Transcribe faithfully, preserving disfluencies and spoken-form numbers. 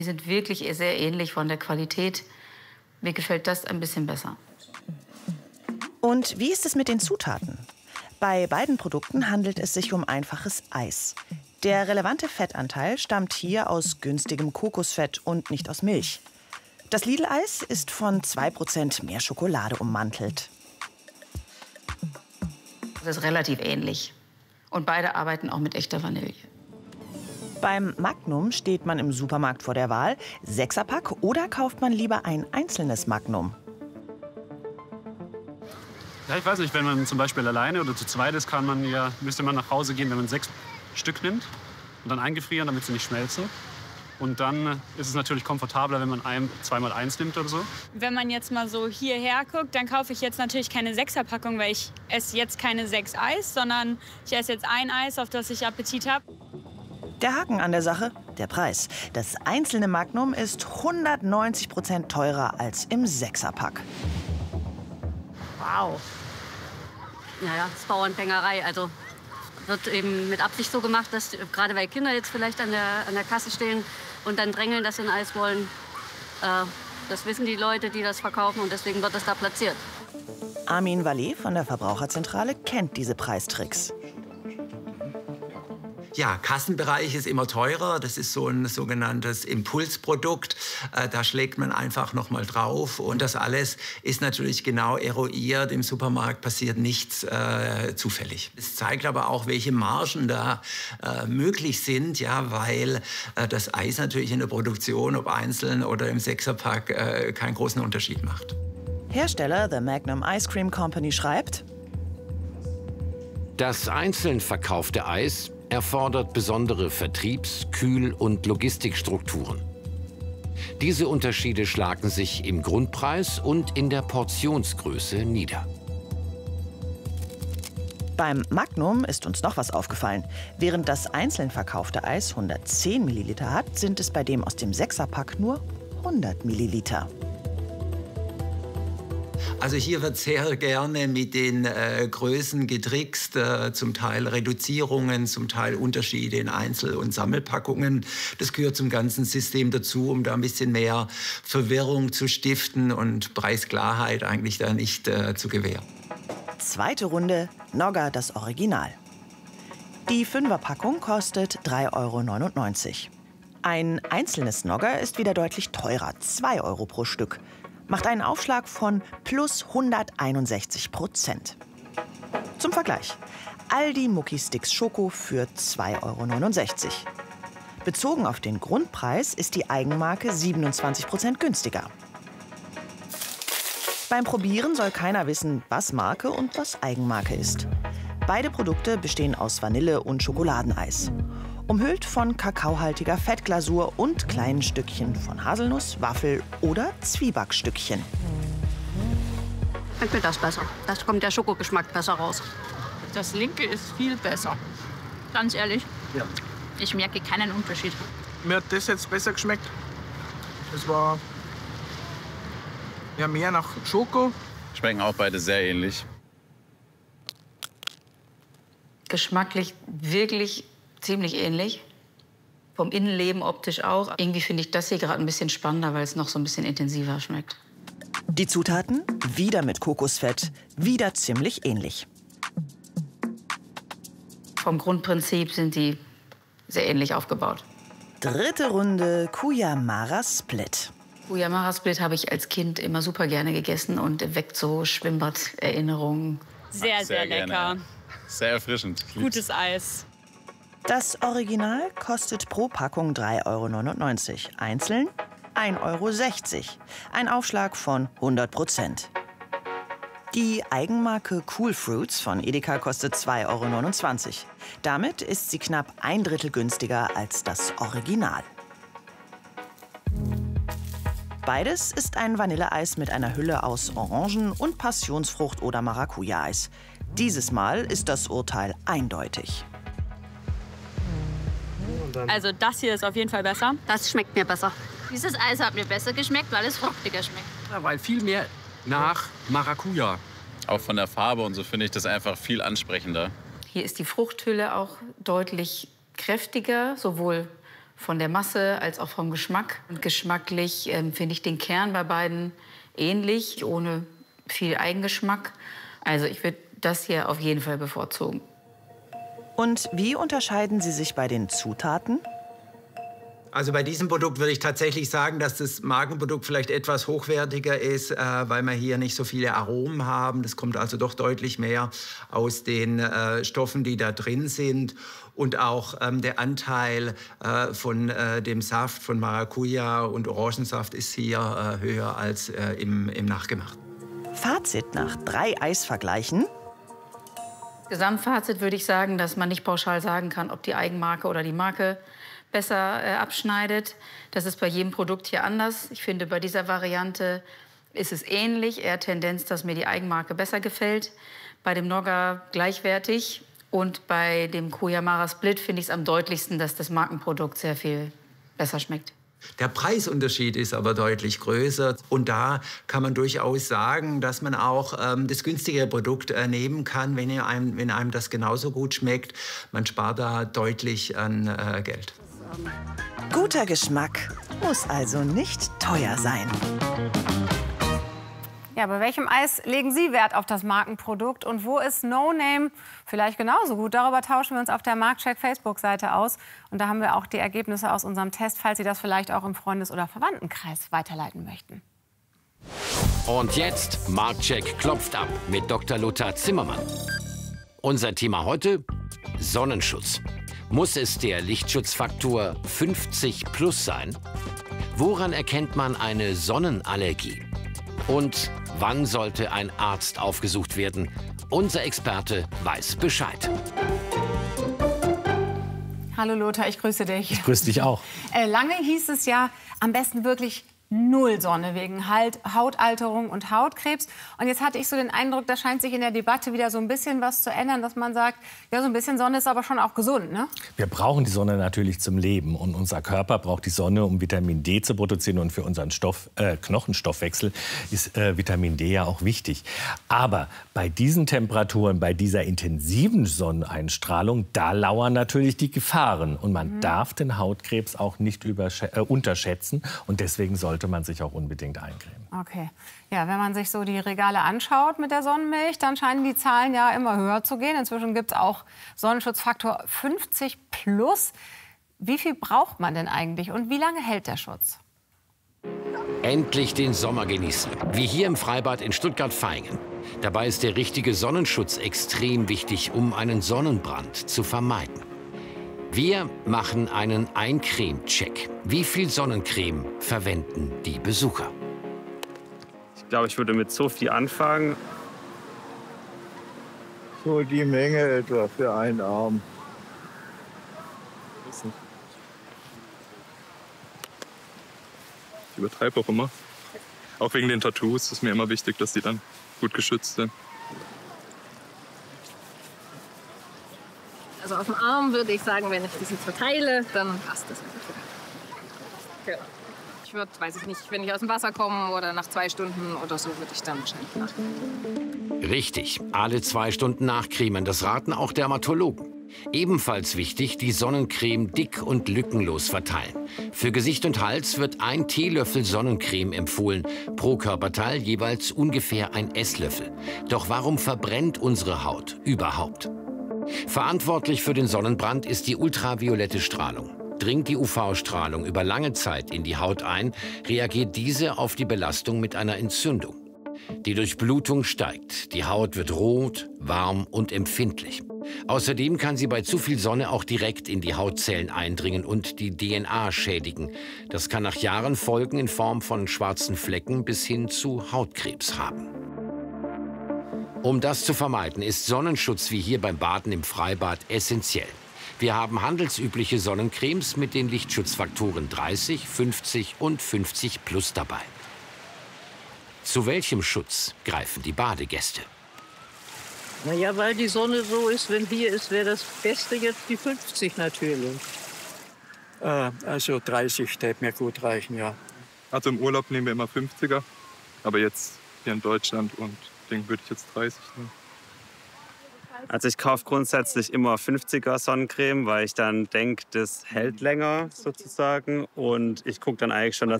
Die sind wirklich sehr ähnlich von der Qualität. Mir gefällt das ein bisschen besser. Und wie ist es mit den Zutaten? Bei beiden Produkten handelt es sich um einfaches Eis. Der relevante Fettanteil stammt hier aus günstigem Kokosfett und nicht aus Milch. Das Lidl-Eis ist von zwei Prozent mehr Schokolade ummantelt. Das ist relativ ähnlich. Und beide arbeiten auch mit echter Vanille. Beim Magnum steht man im Supermarkt vor der Wahl, Sechserpack oder kauft man lieber ein einzelnes Magnum? Ja, ich weiß nicht, wenn man zum Beispiel alleine oder zu zweit ist, kann man ja, müsste man nach Hause gehen, wenn man sechs Stück nimmt und dann eingefrieren, damit sie nicht schmelzen. Und dann ist es natürlich komfortabler, wenn man ein, zweimal eins nimmt oder so. Wenn man jetzt mal so hierher guckt, dann kaufe ich jetzt natürlich keine Sechserpackung, weil ich esse jetzt keine sechs Eis, sondern ich esse jetzt ein Eis, auf das ich Appetit habe. Der Haken an der Sache, der Preis. Das einzelne Magnum ist hundertneunzig Prozent teurer als im Sechserpack. Wow. Ja, ja, das ist Bauernfängerei. Also wird eben mit Absicht so gemacht, dass gerade weil Kinder jetzt vielleicht an der, an der Kasse stehen und dann drängeln, dass sie ein Eis wollen. Äh, das wissen die Leute, die das verkaufen, und deswegen wird das da platziert. Armin Vallet von der Verbraucherzentrale kennt diese Preistricks. Ja, Kassenbereich ist immer teurer. Das ist so ein sogenanntes Impulsprodukt. Äh, da schlägt man einfach noch mal drauf. Und das alles ist natürlich genau eruiert. Im Supermarkt passiert nichts äh, zufällig. Es zeigt aber auch, welche Margen da äh, möglich sind, ja, weil äh, das Eis natürlich in der Produktion, ob einzeln oder im Sechserpack, äh, keinen großen Unterschied macht. Hersteller The Magnum Ice Cream Company schreibt: Das einzeln verkaufte Eis erfordert besondere Vertriebs-, Kühl- und Logistikstrukturen. Diese Unterschiede schlagen sich im Grundpreis und in der Portionsgröße nieder. Beim Magnum ist uns noch was aufgefallen. Während das einzeln verkaufte Eis hundertzehn Milliliter hat, sind es bei dem aus dem Sechserpack nur hundert Milliliter. Also hier wird sehr gerne mit den äh, Größen getrickst, äh, zum Teil Reduzierungen, zum Teil Unterschiede in Einzel- und Sammelpackungen. Das gehört zum ganzen System dazu, um da ein bisschen mehr Verwirrung zu stiften und Preisklarheit eigentlich da nicht äh, zu gewähren. Zweite Runde, Nogga das Original. Die Fünferpackung kostet drei Euro neunundneunzig. Ein einzelnes Nogga ist wieder deutlich teurer, zwei Euro pro Stück. Macht einen Aufschlag von plus hunderteinundsechzig Prozent. Zum Vergleich: Aldi Mucki Sticks Schoko für zwei Euro neunundsechzig. Bezogen auf den Grundpreis ist die Eigenmarke siebenundzwanzig Prozent günstiger. Beim Probieren soll keiner wissen, was Marke und was Eigenmarke ist. Beide Produkte bestehen aus Vanille- und Schokoladeneis. Umhüllt von kakaohaltiger Fettglasur und kleinen Stückchen von Haselnuss, Waffel oder Zwiebackstückchen. Ich finde das besser. Das kommt der Schokogeschmack besser raus. Das linke ist viel besser. Ganz ehrlich, ja. Ich merke keinen Unterschied. Mir hat das jetzt besser geschmeckt. Es war ja mehr nach Schoko. Schmecken auch beide sehr ähnlich. Geschmacklich wirklich ziemlich ähnlich. Vom Innenleben optisch auch. Irgendwie finde ich das hier gerade ein bisschen spannender, weil es noch so ein bisschen intensiver schmeckt. Die Zutaten? Wieder mit Kokosfett, wieder ziemlich ähnlich. Vom Grundprinzip sind die sehr ähnlich aufgebaut. Dritte Runde, Cuyamara Split. Cuyamara Split habe ich als Kind immer super gerne gegessen und weckt so Schwimmbad-Erinnerungen. Sehr, sehr, sehr lecker. Gerne. Sehr erfrischend. Gutes Eis. Das Original kostet pro Packung drei Euro neunundneunzig. Einzeln ein Euro sechzig. Ein Aufschlag von hundert Prozent. Die Eigenmarke Cool Fruits von Edeka kostet zwei Euro neunundzwanzig. Damit ist sie knapp ein Drittel günstiger als das Original. Beides ist ein Vanilleeis mit einer Hülle aus Orangen- und Passionsfrucht- oder Maracuja-Eis. Dieses Mal ist das Urteil eindeutig. Also das hier ist auf jeden Fall besser. Das schmeckt mir besser. Dieses Eis hat mir besser geschmeckt, weil es fruchtiger schmeckt. Ja, weil viel mehr nach Maracuja. Auch von der Farbe und so finde ich das einfach viel ansprechender. Hier ist die Fruchthülle auch deutlich kräftiger, sowohl von der Masse als auch vom Geschmack. Und geschmacklich ähm, finde ich den Kern bei beiden ähnlich, ohne viel Eigengeschmack. Also ich würde das hier auf jeden Fall bevorzugen. Und wie unterscheiden Sie sich bei den Zutaten? Also bei diesem Produkt würde ich tatsächlich sagen, dass das Markenprodukt vielleicht etwas hochwertiger ist, äh, weil wir hier nicht so viele Aromen haben. Das kommt also doch deutlich mehr aus den äh, Stoffen, die da drin sind. Und auch ähm, der Anteil äh, von äh, dem Saft von Maracuja und Orangensaft ist hier äh, höher als äh, im, im Nachgemachten. Fazit nach drei Eisvergleichen. Gesamtfazit würde ich sagen, dass man nicht pauschal sagen kann, ob die Eigenmarke oder die Marke besser äh, abschneidet. Das ist bei jedem Produkt hier anders. Ich finde, bei dieser Variante ist es ähnlich, eher Tendenz, dass mir die Eigenmarke besser gefällt. Bei dem Nogga gleichwertig. Und bei dem Cuyamara Split finde ich es am deutlichsten, dass das Markenprodukt sehr viel besser schmeckt. Der Preisunterschied ist aber deutlich größer. Und da kann man durchaus sagen, dass man auch ähm, das günstigere Produkt äh, nehmen kann, wenn einem, wenn einem das genauso gut schmeckt. Man spart da deutlich an äh, Geld. Guter Geschmack muss also nicht teuer sein. Ja, bei welchem Eis legen Sie Wert auf das Markenprodukt und wo ist No Name vielleicht genauso gut? Darüber tauschen wir uns auf der Marktcheck Facebook-Seite aus. Und da haben wir auch die Ergebnisse aus unserem Test, falls Sie das vielleicht auch im Freundes- oder Verwandtenkreis weiterleiten möchten. Und jetzt Marktcheck klopft ab mit Doktor Lothar Zimmermann. Unser Thema heute: Sonnenschutz. Muss es der Lichtschutzfaktor fünfzig plus sein? Woran erkennt man eine Sonnenallergie? Und wann sollte ein Arzt aufgesucht werden? Unser Experte weiß Bescheid. Hallo Lothar, ich grüße dich. Ich grüße dich auch. Äh, lange hieß es ja, am besten wirklich null Sonne wegen halt Hautalterung und Hautkrebs. Und jetzt hatte ich so den Eindruck, da scheint sich in der Debatte wieder so ein bisschen was zu ändern, dass man sagt, ja, so ein bisschen Sonne ist aber schon auch gesund, ne? Wir brauchen die Sonne natürlich zum Leben. Und unser Körper braucht die Sonne, um Vitamin D zu produzieren. Und für unseren Stoff, äh, Knochenstoffwechsel ist äh, Vitamin D ja auch wichtig. Aber bei diesen Temperaturen, bei dieser intensiven Sonneneinstrahlung, da lauern natürlich die Gefahren. Und man mhm. darf den Hautkrebs auch nicht äh, unterschätzen. Und deswegen sollte man sich auch unbedingt eincremen. Okay. Ja, wenn man sich so die Regale anschaut mit der Sonnenmilch, dann scheinen die Zahlen ja immer höher zu gehen. Inzwischen gibt es auch Sonnenschutzfaktor fünfzig plus. Wie viel braucht man denn eigentlich und wie lange hält der Schutz? Endlich den Sommer genießen, wie hier im Freibad in Stuttgart-Vaihingen. Dabei ist der richtige Sonnenschutz extrem wichtig, um einen Sonnenbrand zu vermeiden. Wir machen einen Eincreme-Check. Wie viel Sonnencreme verwenden die Besucher? Ich glaube, ich würde mit so viel anfangen. So die Menge etwa für einen Arm. Ich übertreibe auch immer. Auch wegen den Tattoos ist mir immer wichtig, dass die dann gut geschützt sind. Also auf dem Arm würde ich sagen, wenn ich diesen verteile, dann passt das ungefähr. Genau. Ich würde, weiß ich nicht, wenn ich aus dem Wasser komme oder nach zwei Stunden oder so, würde ich dann wahrscheinlich nachcremen. Richtig, alle zwei Stunden nachcremen. Das raten auch Dermatologen. Ebenfalls wichtig, die Sonnencreme dick und lückenlos verteilen. Für Gesicht und Hals wird ein Teelöffel Sonnencreme empfohlen, pro Körperteil jeweils ungefähr ein Esslöffel. Doch warum verbrennt unsere Haut überhaupt? Verantwortlich für den Sonnenbrand ist die ultraviolette Strahlung. Dringt die U V-Strahlung über lange Zeit in die Haut ein, reagiert diese auf die Belastung mit einer Entzündung. Die Durchblutung steigt, die Haut wird rot, warm und empfindlich. Außerdem kann sie bei zu viel Sonne auch direkt in die Hautzellen eindringen und die D N A schädigen. Das kann nach Jahren Folgen in Form von schwarzen Flecken bis hin zu Hautkrebs haben. Um das zu vermeiden, ist Sonnenschutz wie hier beim Baden im Freibad essentiell. Wir haben handelsübliche Sonnencremes mit den Lichtschutzfaktoren dreißig, fünfzig und fünfzig plus dabei. Zu welchem Schutz greifen die Badegäste? Na ja, weil die Sonne so ist, wenn hier ist, wäre das Beste jetzt die fünfzig natürlich. Äh, also dreißig täte mir gut reichen, ja. Also im Urlaub nehmen wir immer fünfziger, aber jetzt hier in Deutschland und Ding würde ich jetzt dreißig nehmen. Also ich kaufe grundsätzlich immer fünfziger Sonnencreme, weil ich dann denke, das hält länger sozusagen. Und ich gucke dann eigentlich schon, dass